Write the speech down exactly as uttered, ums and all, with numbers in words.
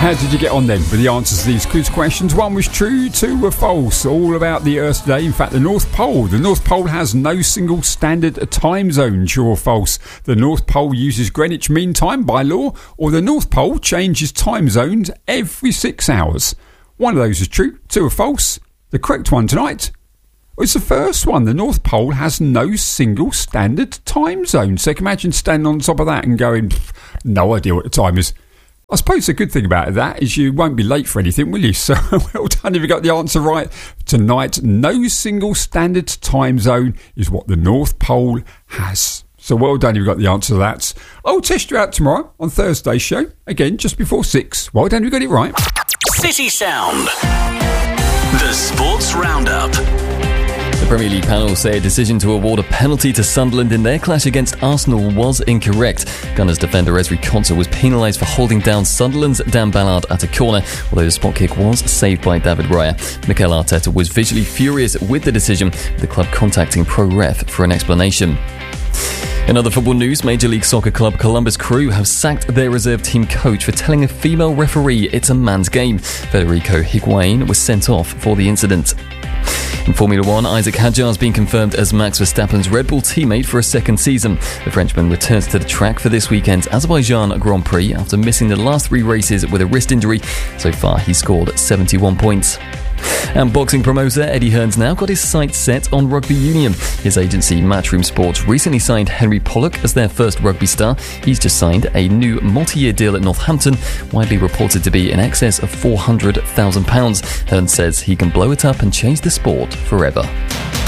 How did you get on then with the answers to these quiz questions? One was true, two were false. All about the Earth today. In fact, the North Pole. The North Pole has no single standard time zone. True or false? The North Pole uses Greenwich Mean Time by law, or the North Pole changes time zones every six hours. One of those is true, two are false. The correct one tonight was the first one. The North Pole has no single standard time zone. So you can imagine standing on top of that and going, no idea what the time is. I suppose the good thing about that is you won't be late for anything, will you? So well done if you got the answer right. Tonight, no single standard time zone is what the North Pole has. So well done if you got the answer to that. I'll test you out tomorrow on Thursday's show. Again, just before six. Well done if you got it right. City Sound. The Sports Roundup. The Premier League panel say a decision to award a penalty to Sunderland in their clash against Arsenal was incorrect. Gunners defender Ezri Konsa was penalised for holding down Sunderland's Dan Ballard at a corner, although the spot kick was saved by David Raya. Mikel Arteta was visually furious with the decision, with the club contacting Pro Ref for an explanation. In other football news, Major League Soccer club Columbus Crew have sacked their reserve team coach for telling a female referee it's a man's game. Federico Higuain was sent off for the incident. In Formula One, Isaac Hadjar has been confirmed as Max Verstappen's Red Bull teammate for a second season. The Frenchman returns to the track for this weekend's Azerbaijan Grand Prix after missing the last three races with a wrist injury. So far, he scored seventy-one points. And boxing promoter Eddie Hearn's now got his sights set on rugby union. His agency Matchroom Sports recently signed Henry Pollock as their first rugby star. He's just signed a new multi-year deal at Northampton, widely reported to be in excess of four hundred thousand pounds. Hearn says he can blow it up and change the sport forever.